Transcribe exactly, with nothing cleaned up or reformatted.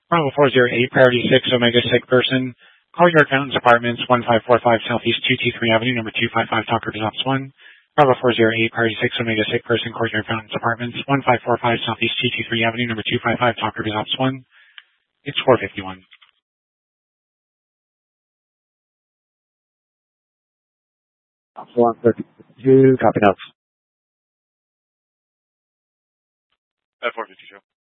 Bravo four zero eight, Priority six, Omega Sick Person. Courtyard Fountains Apartments, one five four five Southeast two T three Avenue, number two five five, Talk Group is Office one. Bravo four zero eight, Priority six, Omega Sick Person, Courtyard Fountains Apartments, one five four five Southeast two T three Avenue, number two five five, Talk Group is Office one. It's four fifty-one. one thirty-two, copy notes. At four fifty-two.